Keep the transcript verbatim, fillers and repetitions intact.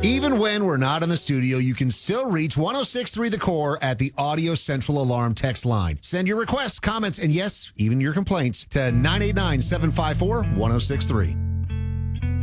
Even when we're not in the studio, you can still reach one oh six point three The Core at the Audio Central Alarm text line. Send your requests, comments, and yes, even your complaints to nine eight nine, seven five four, one oh six three.